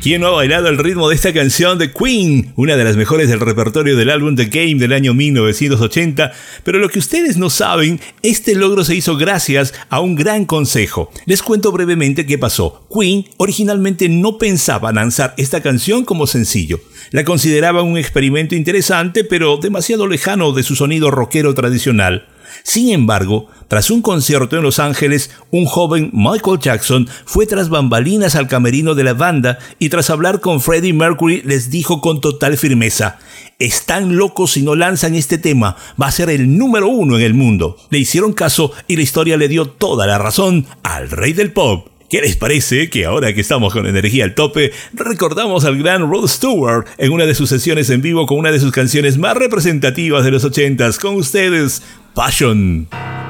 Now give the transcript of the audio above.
¿Quién no ha bailado el ritmo de esta canción de Queen? Una de las mejores del repertorio del álbum The Game del año 1980. Pero lo que ustedes no saben, este logro se hizo gracias a un gran consejo. Les cuento brevemente qué pasó. Queen originalmente no pensaba lanzar esta canción como sencillo. La consideraba un experimento interesante, pero demasiado lejano de su sonido rockero tradicional. Sin embargo, tras un concierto en Los Ángeles, un joven Michael Jackson fue tras bambalinas al camerino de la banda y tras hablar con Freddie Mercury les dijo con total firmeza: están locos si no lanzan este tema, va a ser el número 1 en el mundo. Le hicieron caso y la historia le dio toda la razón al rey del pop. ¿Qué les parece que ahora que estamos con energía al tope, recordamos al gran Rod Stewart en una de sus sesiones en vivo con una de sus canciones más representativas de los 80s? Con ustedes, Passion.